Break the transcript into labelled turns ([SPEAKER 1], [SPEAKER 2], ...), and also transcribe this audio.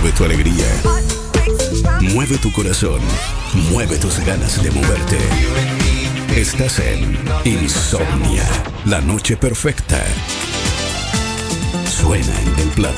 [SPEAKER 1] Mueve tu alegría. Mueve tu corazón. Mueve tus ganas de moverte. Estás en Insomnia. La noche perfecta. Suena en Del Plata.